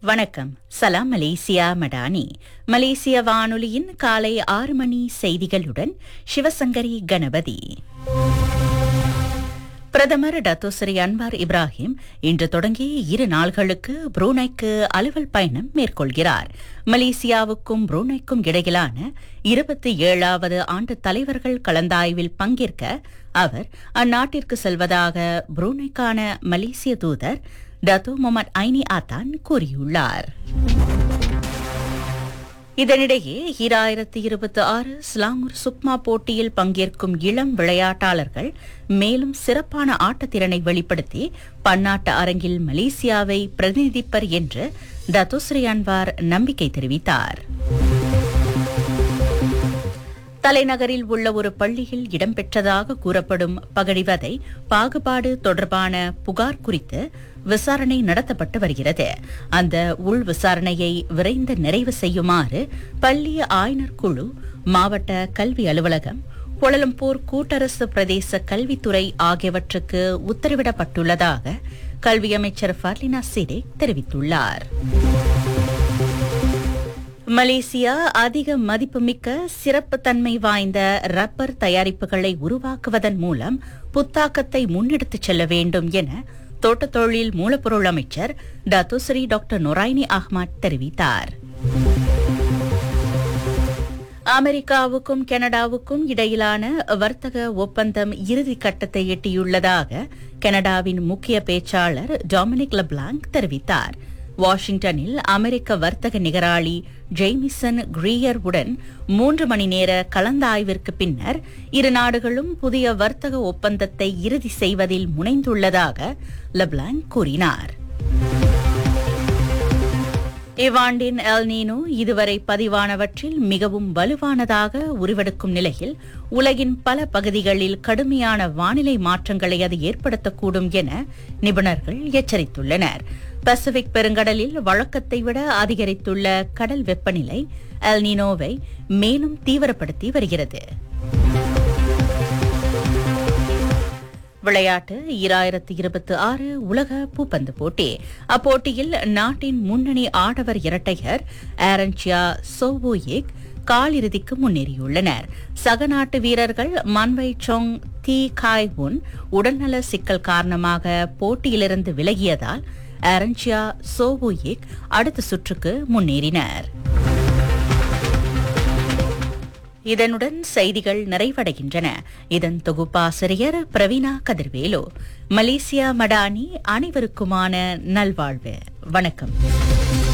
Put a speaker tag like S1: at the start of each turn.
S1: வணக்கம். சலாம் மலேசியா மடானி. மலேசிய வானொலியின் காலை 6 மணி செய்திகளுடன் சிவசங்கரி கணபதி. பிரதமர் டத்தோஸ்ரீ அன்வார் இப்ராஹிம் இன்று தொடங்கி 2 நாள்களுக்கு புரூனைக்கு அலுவல் பயணம் மேற்கொள்கிறார். மலேசியாவுக்கும் புரூனைக்கும் இடையிலான 27வது ஆண்டு தலைவர்கள் கலந்தாய்வில் பங்கேற்க அவர் அந்நாட்டிற்கு செல்வதாக புரூனைக்கான மலேசிய தூதர் டத்தோ முகமது ஐனி ஆத்தான் கூறியுள்ளார். இதனிடையே 2026 ஸ்லாங்கூர் சுக்மா போட்டியில் பங்கேற்கும் இளம் விளையாட்டாளர்கள் மேலும் சிறப்பான ஆட்டத்திறனை வெளிப்படுத்தி பன்னாட்டு அரங்கில் மலேசியாவை பிரதிநிதிப்பர் என்று டத்தோஸ்ரீ அன்வார் நம்பிக்கை தெரிவித்தார். தலைநகரில் உள்ள ஒரு பள்ளியில் இடம்பெற்றதாக கூறப்படும் பகடிவதை பாகுபாடு தொடர்பான புகார் குறித்து விசாரணை நடத்தப்பட்டு வருகிறது. அந்த உள் விசாரணையை விரைந்து நிறைவு செய்யுமாறு பள்ளி ஆய்னர் குழு, மாவட்ட கல்வி அலுவலகம், கோலலம்பூர் கூட்டரசு பிரதேச கல்வித்துறை ஆகியவற்றுக்கு உத்தரவிடப்பட்டுள்ளதாக கல்வி அமைச்சர் ஃபர்லினா சிடே தெரிவித்துள்ளார். மலேசியா அதிக மதிப்புமிக்க சிறப்புத்தன்மை வாய்ந்த ரப்பர் தயாரிப்புகளை உருவாக்குவதன் மூலம் புத்தாக்கத்தை முன்னெடுத்துச் செல்ல வேண்டும் என தோட்டத் தொழில் மூலப்பொருள் அமைச்சர் டத்தோஸ்ரீ டாக்டர் நொராய்னி அஹ்மத் தெரிவித்தார். அமெரிக்காவுக்கும் கனடாவுக்கும் இடையிலான வர்த்தக ஒப்பந்தம் இறுதி கட்டத்தை எட்டியுள்ளதாக கனடாவின் முக்கிய பேச்சாளர் டாமினிக் லெப்லாங்க் தெரிவித்தார். வாஷிங்டனில் அமெரிக்க வர்த்தக நிகராளி ஜெய்மிசன் கிரீயர் உடன் 3 மணி நேர கலந்தாய்விற்கு பின்னர் இரு நாடுகளும் புதிய வர்த்தக ஒப்பந்தத்தை இறுதி செய்வதில் முனைந்துள்ளதாக லெப்லாங்க் கூறினார். இவ்வாண்டின் எல் நீனோ இதுவரை பதிவானவற்றில் மிகவும் வலுவானதாக உருவெடுக்கும் நிலையில் உலகின் பல பகுதிகளில் கடுமையான வானிலை மாற்றங்களை அது ஏற்படுத்தக்கூடும் என நிபுணர்கள் எச்சரித்துள்ளனர். பசிபிக் பெருங்கடலில் வழக்கத்தை விட அதிகரித்துள்ள கடல் வெப்பநிலை எல் நீனோவை மேலும் தீவிரப்படுத்தி வருகிறது. விளையாட்டு 2026 உலக பூப்பந்து போட்டி. அப்போட்டியில் நாட்டின் முன்னணி ஆடவர் இரட்டையர் ஆரன்சியா சோவோயிக் காலிறுதிக்கு முன்னேறியுள்ளனர். சக நாட்டு வீரர்கள் மன்வை சோங் தி காய் உன் உடல்நல சிக்கல் காரணமாக போட்டியிலிருந்து விலகியதால் ஆரன்சியா சோவோயிக் அடுத்த சுற்றுக்கு முன்னேறினர். இதனுடன் செய்திகள் நிறைவடைகின்றன. இதன் தொகுப்பாசிரியர் பிரவீனா கதிர்வேலு. மலேசியா மடானி அனைவருக்குமான நல்வாழ்வு. வணக்கம்.